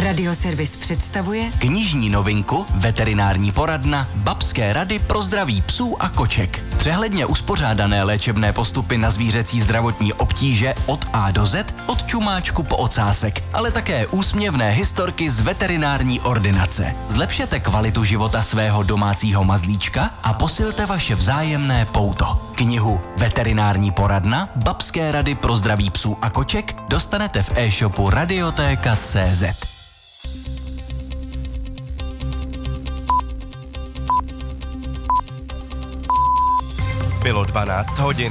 Radioservis představuje knižní novinku Veterinární poradna Babské rady pro zdraví psů a koček. Přehledně uspořádané léčebné postupy na zvířecí zdravotní obtíže od A do Z, od čumáčku po ocásek, ale také úsměvné historky z veterinární ordinace. Zlepšete kvalitu života svého domácího mazlíčka a posilte vaše vzájemné pouto. Knihu Veterinární poradna Babské rady pro zdraví psů a koček dostanete v e-shopu Radioteka.cz. Bylo 12 hodin.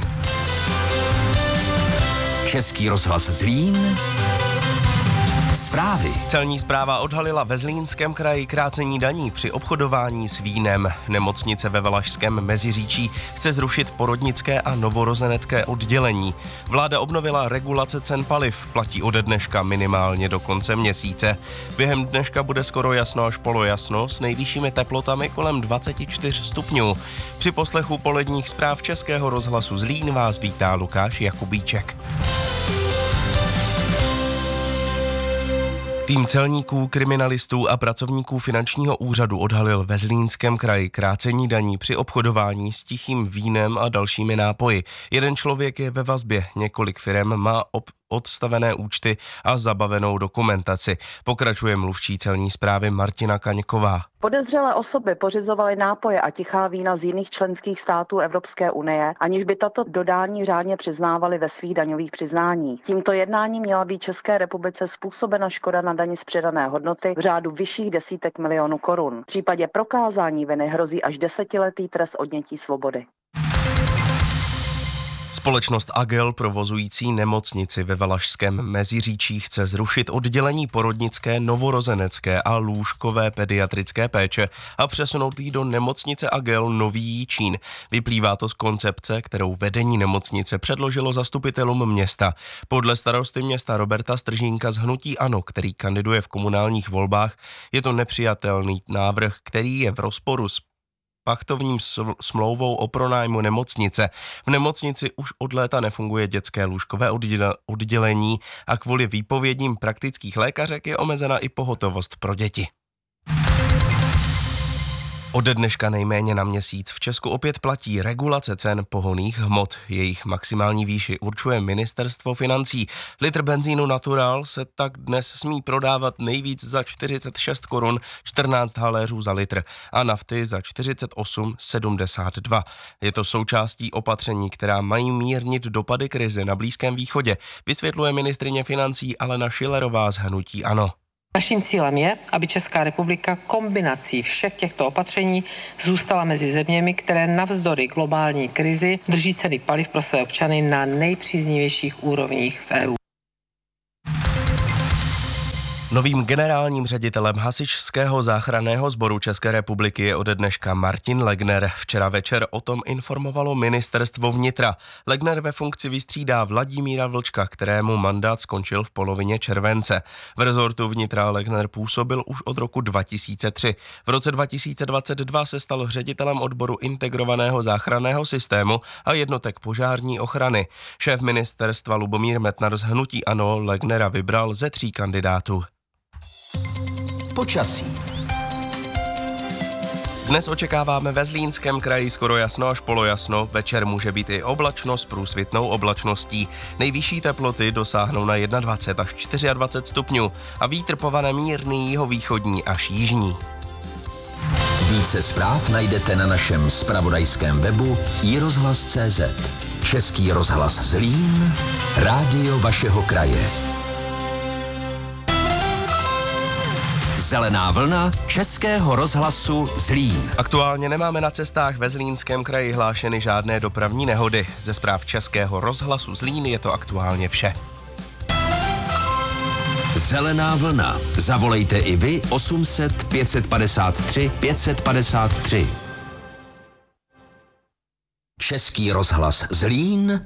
Český rozhlas Zlín. Zprávy. Celní správa odhalila ve Zlínském kraji krácení daní při obchodování s vínem. Nemocnice ve Valašském Meziříčí chce zrušit porodnické a novorozenecké oddělení. Vláda obnovila regulace cen paliv, platí ode dneška minimálně do konce měsíce. Během dneška bude skoro jasno až polojasno s nejvyššími teplotami kolem 24 stupňů. Při poslechu poledních zpráv Českého rozhlasu Zlín vás vítá Lukáš Jakubíček. Tým celníků, kriminalistů a pracovníků finančního úřadu odhalil ve Zlínském kraji krácení daní při obchodování s tichým vínem a dalšími nápoji. Jeden člověk je ve vazbě, několik firem má odstavené účty a zabavenou dokumentaci. Pokračuje mluvčí celní správy Martina Kaňková. Podezřelé osoby pořizovaly nápoje a tichá vína z jiných členských států Evropské unie, aniž by tato dodání řádně přiznávali ve svých daňových přiznáních. Tímto jednáním měla být České republice způsobena škoda na dani z přidané hodnoty v řádu vyšších desítek milionů korun. V případě prokázání viny hrozí až 10letý trest odnětí svobody. Společnost Agel, provozující nemocnici ve Valašském Meziříčí, chce zrušit oddělení porodnické, novorozenecké a lůžkové pediatrické péče a přesunout ji do nemocnice Agel Nový Jičín. Vyplývá to z koncepce, kterou vedení nemocnice předložilo zastupitelům města. Podle starosty města Roberta Stržínka z hnutí ANO, který kandiduje v komunálních volbách, je to nepřijatelný návrh, který je v rozporu s pachtovním smlouvou o pronájmu nemocnice. V nemocnici už od léta nefunguje dětské lůžkové oddělení a kvůli výpovědím praktických lékařek je omezena i pohotovost pro děti. Ode dneška nejméně na měsíc v Česku opět platí regulace cen pohonných hmot. Jejich maximální výši určuje Ministerstvo financí. Litr benzínu Natural se tak dnes smí prodávat nejvíc za 46 korun 14 haléřů za litr a nafty za 48,72. Je to součástí opatření, která mají mírnit dopady krize na Blízkém východě, vysvětluje ministryně financí Alena Schillerová z hnutí ANO. Naším cílem je, aby Česká republika kombinací všech těchto opatření zůstala mezi zeměmi, které navzdory globální krizi drží ceny paliv pro své občany na nejpříznivějších úrovních v EU. Novým generálním ředitelem Hasičského záchranného sboru České republiky je ode dneška Martin Legner. Včera večer o tom informovalo ministerstvo vnitra. Legner ve funkci vystřídá Vladimíra Vlčka, kterému mandát skončil v polovině července. V rezortu vnitra Legner působil už od roku 2003. V roce 2022 se stal ředitelem odboru integrovaného záchranného systému a jednotek požární ochrany. Šéf ministerstva Lubomír Metnar z hnutí ANO Legnera vybral ze 3 kandidátů. Počasí. Dnes očekáváme ve Zlínském kraji skoro jasno až polojasno, večer může být i oblačno s průsvitnou oblačností. Nejvyšší teploty dosáhnou na 21 až 24 stupňů a vítr povane mírný jihovýchodní až jižní. Více zpráv najdete na našem zpravodajském webu iRozhlas.cz. Český rozhlas Zlín, rádio vašeho kraje. Zelená vlna Českého rozhlasu Zlín. Aktuálně nemáme na cestách ve Zlínském kraji hlášeny žádné dopravní nehody. Ze zpráv Českého rozhlasu Zlín je to aktuálně vše. Zelená vlna. Zavolejte i vy 800 553 553. Český rozhlas Zlín,